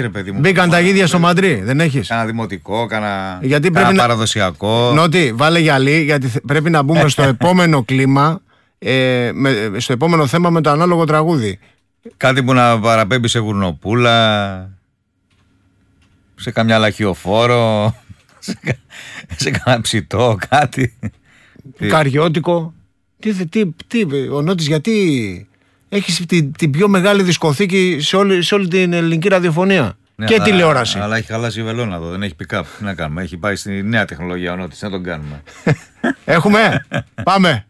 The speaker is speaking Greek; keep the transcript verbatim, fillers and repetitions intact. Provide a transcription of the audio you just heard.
ρε παιδί μου. Μπήκαν τα γίδια στο Μαντρί, δεν έχεις? Κάνα δημοτικό, κάνα, γιατί κάνα πρέπει παραδοσιακό. Νότι, βάλε γυαλί, γιατί πρέπει να μπούμε στο επόμενο κλίμα, ε, με, στο επόμενο θέμα με το ανάλογο τραγούδι. Κάτι που να παραπέμπει σε γουρνοπούλα, σε καμιά λαχιοφόρο, σε, σε κανένα ψητό, κάτι. Καριώτικο. Τι, τι, τι, ο Νότης, γιατί έχεις την, την πιο μεγάλη δισκοθήκη σε όλη, σε όλη την ελληνική ραδιοφωνία, ναι, και αλλά, τηλεόραση. Αλλά έχει χαλάσει η βελόνα εδώ, δεν έχει pick-up. Τι να κάνουμε, έχει πάει στη νέα τεχνολογία ο Νότης, να τον κάνουμε. Έχουμε, πάμε.